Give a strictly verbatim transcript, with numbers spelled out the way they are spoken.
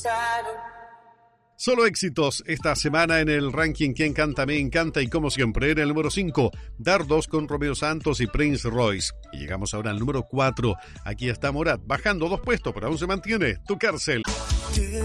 Solo éxitos esta semana en el ranking Quien Canta Me Encanta, y como siempre en el número cinco, Dardos con Romeo Santos y Prince Royce. Y llegamos ahora al número cuatro. Aquí está Morat, bajando dos puestos, pero aún se mantiene Tu Cárcel.